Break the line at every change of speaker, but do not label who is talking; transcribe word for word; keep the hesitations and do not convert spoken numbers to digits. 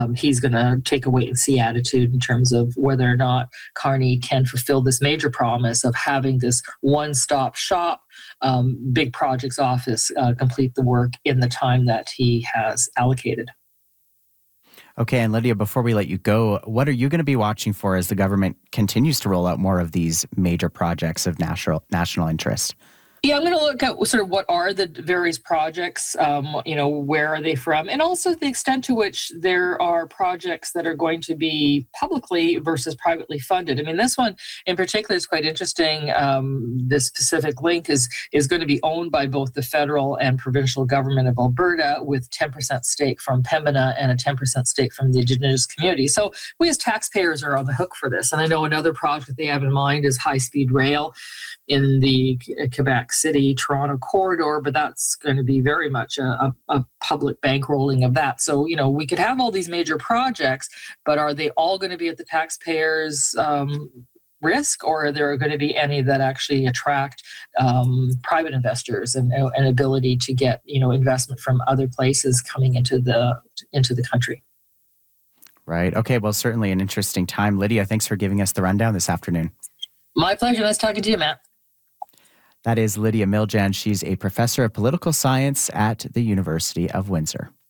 Um, he's going to take a wait and see attitude in terms of whether or not Carney can fulfill this major promise of having this one-stop shop, um, big projects office uh, complete the work in the time that he has allocated.
Okay, and Lydia, before we let you go, what are you going to be watching for as the government continues to roll out more of these major projects of national national interest?
Yeah, I'm going to look at sort of what are the various projects, um, you know, where are they from, and also the extent to which there are projects that are going to be publicly versus privately funded. I mean, this one in particular is quite interesting. Um, this Pacific Link is is going to be owned by both the federal and provincial government of Alberta, with ten percent stake from Pembina and a ten percent stake from the Indigenous community. So we as taxpayers are on the hook for this. And I know another project they have in mind is high-speed rail in the Quebec City, Toronto corridor, but that's going to be very much a, a, a public bankrolling of that. So, you know, we could have all these major projects, but are they all going to be at the taxpayers' um, risk, or are there going to be any that actually attract um, private investors and an ability to get, you know, investment from other places coming into the into the country?
Right. Okay. Well, certainly an interesting time. Lydia, thanks for giving us the rundown this afternoon.
My pleasure. Nice talking to you, Matt.
That is Lydia Miljan. She's a professor of political science at the University of Windsor.